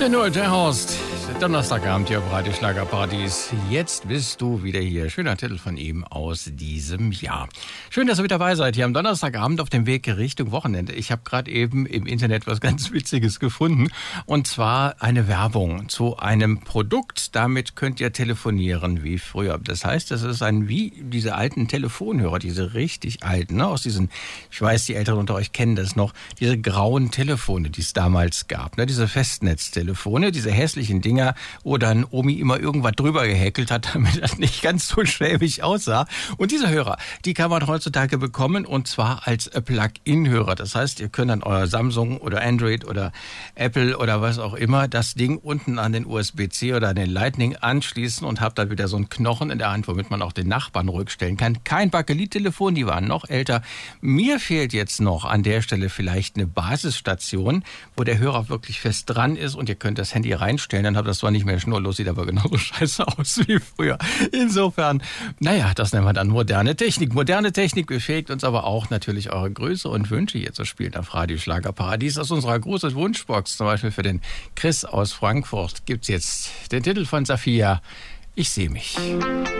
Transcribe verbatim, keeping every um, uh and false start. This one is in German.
Der Noel, der Horst, Donnerstagabend hier auf Radio Schlagerparadies. Jetzt bist du wieder hier. Schöner Titel von ihm aus diesem Jahr. Schön, dass ihr mit dabei seid hier am Donnerstagabend auf dem Weg Richtung Wochenende. Ich habe gerade eben im Internet was ganz Witziges gefunden. Und zwar eine Werbung zu einem Produkt. Damit könnt ihr telefonieren wie früher. Das heißt, das ist ein wie diese alten Telefonhörer, diese richtig alten, ne? Aus diesen, ich weiß, die Älteren unter euch kennen das noch, diese grauen Telefone, die es damals gab, ne? Diese Festnetztelefone, diese hässlichen Dinger, wo dann Omi immer irgendwas drüber gehäkelt hat, damit das nicht ganz so schäbig aussah. Und diese Hörer, die kann man heutzutage bekommen, und zwar als Plug-in-Hörer. Das heißt, ihr könnt an euer Samsung oder Android oder Apple oder was auch immer das Ding unten an den U S B C oder an den Lightning anschließen und habt dann wieder so einen Knochen in der Hand, womit man auch den Nachbarn rückstellen kann. Kein Bakelit-Telefon, die waren noch älter. Mir fehlt jetzt noch an der Stelle vielleicht eine Basisstation, wo der Hörer wirklich fest dran ist und ihr könnt das Handy reinstellen, dann habt ihr das zwar nicht mehr schnurlos, sieht aber genauso scheiße aus wie früher. Insofern, naja, das nennen wir dann moderne Technik. Moderne Technik befähigt uns aber auch natürlich eure Grüße und Wünsche hier zu spielen auf Radio Schlagerparadies. Aus unserer großen Wunschbox, zum Beispiel für den Chris aus Frankfurt, gibt's jetzt den Titel von Safia, Ich seh mich.